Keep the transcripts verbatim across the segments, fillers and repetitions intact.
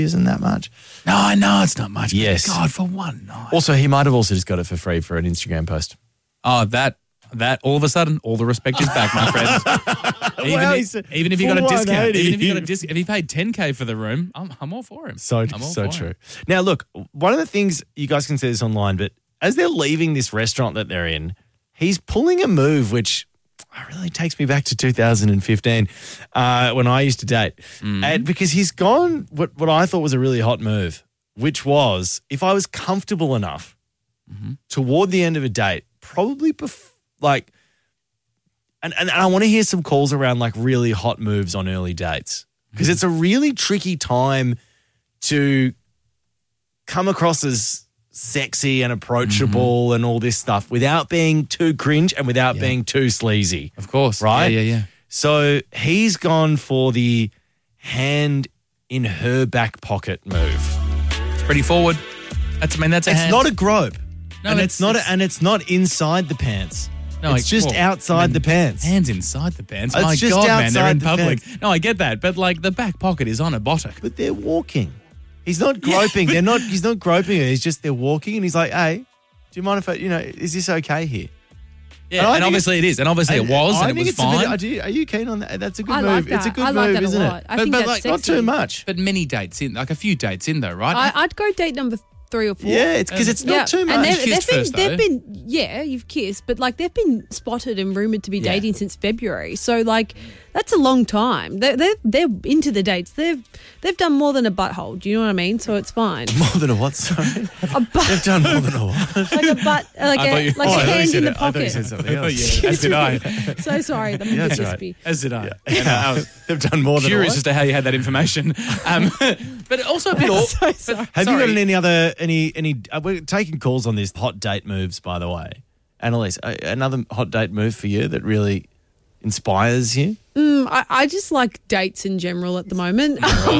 isn't that much. No, I know it's not much. Yes. But God, for one night. Also, he might have also just got it for free for an Instagram post. Oh, that, that all of a sudden, all the respect is back, my friends. even, Well, if, he's a even if you got a discount, one eighty. even if you got a dis- if he paid ten K for the room, I'm, I'm all for him. So, I'm all so for true. him. Now, look, one of the things, you guys can see this online, but as they're leaving this restaurant that they're in, he's pulling a move which really takes me back to two thousand fifteen uh, when I used to date. Mm. And because he's gone what, what I thought was a really hot move, which was if I was comfortable enough mm-hmm. toward the end of a date, probably bef- like, and, and, and I want to hear some calls around like really hot moves on early dates because Mm-hmm. it's a really tricky time to come across as sexy and approachable Mm-hmm. and all this stuff without being too cringe and without Yeah. being too sleazy. Of course. Right? Yeah, yeah, yeah. So he's gone for the hand in her back pocket move. It's pretty forward. That's, I mean, that's a It's hand. not a grope. No, and it's- it's, not it's- a, and it's not inside the pants. No, it's I- just well, outside I mean, the pants. Hands inside the pants. It's My just God, man, they're in outside the public. pants. No, I get that. But like the back pocket is on a buttock. But they're walking. He's not groping. They're not. He's not groping her. He's just they're walking, and he's like, "Hey, do you mind if I? You know, is this okay here?" Yeah, And I and, think obviously it is. And obviously it was, I and it think was it's a fine. bit- I do- are you keen on that? That's a good I move. like that. It's a good I like move, that a isn't lot. it? I but think but that's like not sexy. too much. But many dates in, like a few dates in though, right? I, I'd go date number three or four. Yeah, it's because it's not Yeah, too and much. they've, Kissed they've been, first, they've though. been, yeah, you've kissed, but like they've been spotted and rumored to be Yeah. dating since February. So like that's a long time. They're they're, they're into the dates. They've they've done more than a butthole. Do you know what I mean? So it's fine. More than a what? Sorry, A butt, they've done more than a what? like a butt, like I thought a you- like oh, I a thought you hand said in the it. I thought you pocket. said something Oh, else. yeah, as did I. So sorry, that Yeah, was that's just right. me. As did I. Yeah. And I was They've done more than curious a as what? to how you had that information. Um, but also a bit off. So sorry. Have Sorry. you got any other any any? Uh, we're taking calls on this hot date moves, by the way. Annalise, uh, another hot date move for you that really inspires you? Mm, I, I just like dates in general at the moment.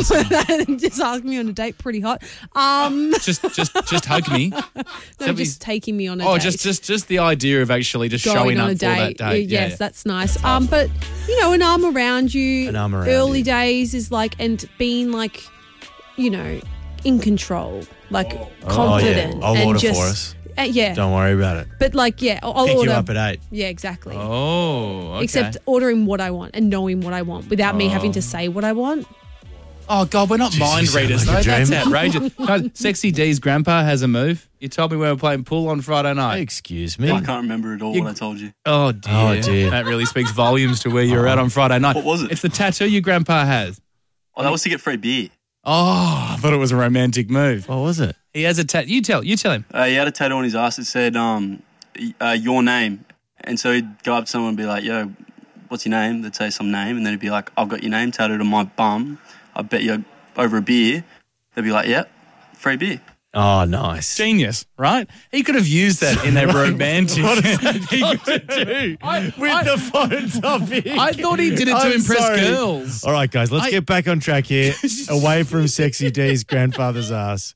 Just ask me on a date, pretty hot. Um, Just, just, just hug me. no, Somebody's- just taking me on a Oh, date. just, just, just the idea of actually just Going showing on up a for that date. date. Yeah, Yeah, yes, yeah. that's nice. Um, but you know, an arm around you, An arm around early you. days is like, and being like, you know, in control, like confident. Oh, yeah. I'll and order just, for us. Uh, yeah, Don't worry about it. but like, yeah, I'll, I'll Pick order. you up at eight. Yeah, exactly. Oh, okay. Except ordering what I want and knowing what I want without me having to say what I want. Oh, God, we're not Jesus, mind you sound readers, like a though. That's dream. outrageous. Guys, Sexy D's grandpa has a move. You told me we were playing pool on Friday night. Excuse me. I can't remember at all You- what I told you. Oh, dear. Oh, dear. That really speaks volumes to where you were at on Friday night. What was it? It's the tattoo your grandpa has. Oh, that was to get free beer. Oh, I thought it was a romantic move. What was it? He has a tattoo. You tell. You tell him. Uh, he had a tattoo on his ass that said um, y- uh, your name. And so he'd go up to someone and be like, yo, what's your name? They'd say some name. And then he'd be like, I've got your name tattooed on my bum. I bet you over a beer. They'd be like, yep, free beer. Oh, nice. Genius, right? He could have used that in a romantic. What does that He got could- to do I- with I- the phone topic? I thought he did it to I'm impress sorry. girls. All right, guys, let's I- get back on track here, away from Sexy D's grandfather's ass.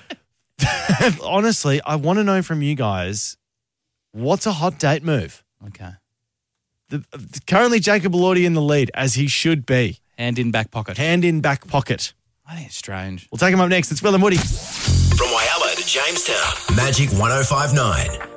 Honestly, I want to know from you guys, what's a hot date move? Okay. The, currently, Jacob Elordi in the lead, as he should be. Hand in back pocket. Hand in back pocket. I think it's strange. We'll take him up next. It's Will and Woody. From Whyalla to Jamestown, Magic one oh five nine.